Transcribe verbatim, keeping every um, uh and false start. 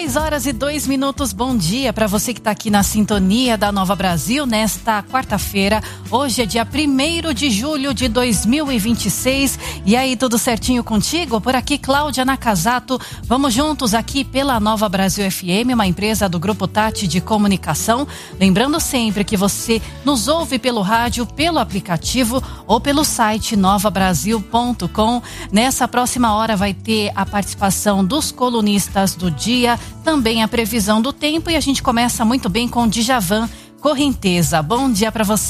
seis horas e dois minutos, bom dia para você que está aqui na sintonia da Nova Brasil nesta quarta-feira. Hoje é dia primeiro de julho de dois mil e vinte e seis. E aí, tudo certinho contigo? Por aqui, Cláudia Nakazato. Vamos juntos aqui pela Nova Brasil F M, uma empresa do Grupo Tati de Comunicação. Lembrando sempre que você nos ouve pelo rádio, pelo aplicativo ou pelo site nova brasil ponto com. Nessa próxima hora vai ter a participação dos colunistas do dia, também a previsão do tempo, e a gente começa muito bem com Djavan, Correnteza. Bom dia para você.